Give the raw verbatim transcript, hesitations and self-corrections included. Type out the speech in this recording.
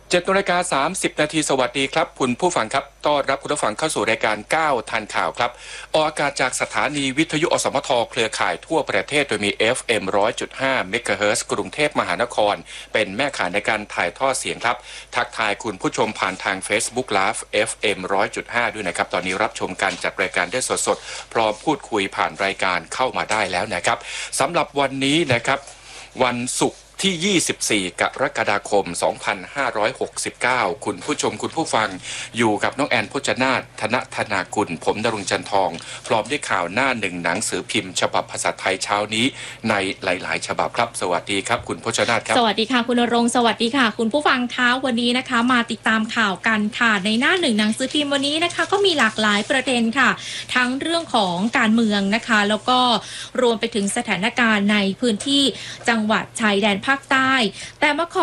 เจ็ดนาฬิกาสามสิบนาทีสวัสดีครับคุณผู้ฟังครับต้อนรับคุณผู้ฟังเข้าสู่รายการเก้าทันข่าวครับออกอากาศจากสถานีวิทยุอสมทเครือข่ายทั่วประเทศโดยมี เอฟ เอ็ม หนึ่งร้อยจุดห้า เมกะเฮิรตซ์กรุงเทพมหานครเป็นแม่ข่ายในการถ่ายทอดเสียงครับทักทายคุณผู้ชมผ่านทาง Facebook Live เอฟ เอ็ม หนึ่งร้อยจุดห้า ด้วยนะครับตอนนี้รับชมการจัดรายการได้สดๆพร้อมพูดคุยผ่านรายการเข้ามาได้แล้วนะครับสำหรับวันนี้นะครับวันศุกร์ที่ ยี่สิบสี่ กรกฎาคม สองพันห้าร้อยหกสิบเก้า คุณผู้ชมคุณผู้ฟังอยู่กับน้องแอนพจนาถ ธนธนากุลผมณรงค์จันทองพร้อมด้วยข่าวหน้าหนึ่งหนังสือพิมพ์ฉบับภาษาไทยเช้านี้ในหลายๆฉบับครับสวัสดีครับคุณพจนาถครับสวัสดีค่ะคุณณรงค์สวัสดีค่ะคุณผู้ฟังเช้าวันนี้นะคะมาติดตามข่าวกันค่ะในหน้าหนึ่งหนังสือพิมพ์วันนี้นะคะก็มีหลากหลายประเด็นค่ะทั้งเรื่องของการเมืองนะคะแล้วก็รวมไปถึงสถานการณ์ในพื้นที่จังหวัดชายแดนภาคใต้แต่มาขอ